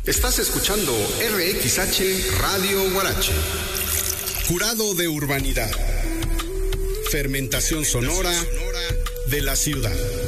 Estás escuchando RXH Radio Huarache. Jurado de Urbanidad. Fermentación sonora de la ciudad.